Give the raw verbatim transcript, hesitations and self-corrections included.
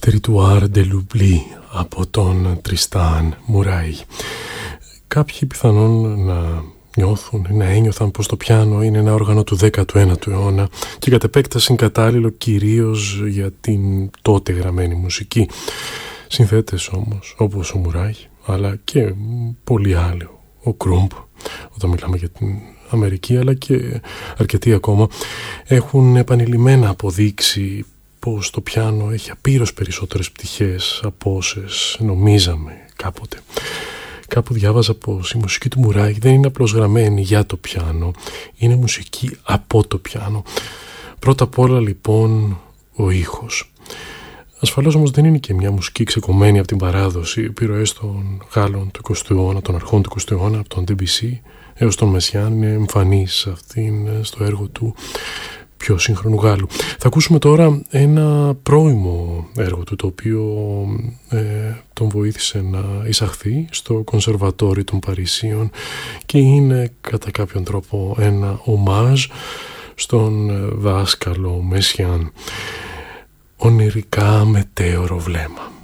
Territoire de l'oubli από τον Τριστάν Μουράι. Κάποιοι πιθανόν να νιώθουν, να ένιωθαν πως το πιάνο είναι ένα όργανο του δέκατου ένατου αιώνα και κατ' επέκταση κατάλληλο κυρίως για την τότε γραμμένη μουσική. Συνθέτες όμως όπως ο Μουράι, αλλά και πολλοί άλλοι, ο Κρούμπ, όταν μιλάμε για την Αμερική, αλλά και αρκετοί ακόμα, έχουν επανειλημμένα αποδείξει πως το πιάνο έχει απείρως περισσότερες πτυχές από όσες νομίζαμε κάποτε. Κάπου διάβαζα πως η μουσική του Μουράι δεν είναι απλώς γραμμένη για το πιάνο, είναι μουσική από το πιάνο. Πρώτα απ' όλα λοιπόν ο ήχος. Ασφαλώς όμως δεν είναι και μια μουσική ξεκομμένη από την παράδοση. Επιρροές των Γάλλων του εικοστού αιώνα, των αρχών του εικοστού αιώνα, από τον Ντεμπισί έως τον Μεσιάν, είναι εμφανής αυτήν στο έργο του πιο σύγχρονου Γάλλου. Θα ακούσουμε τώρα ένα πρώιμο έργο του, το οποίο ε, τον βοήθησε να εισαχθεί στο Κονσερβατόρι των Παρισίων και είναι κατά κάποιον τρόπο ένα ομάζ στον δάσκαλο Μεσιάν. Ονειρικά μετέωρο βλέμμα.